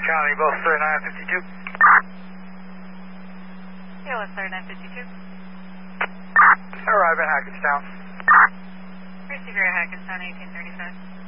County, both 3952. Yeah, what's 3952? Arrive in Hackettstown. Receiver at Hackettstown, 1835.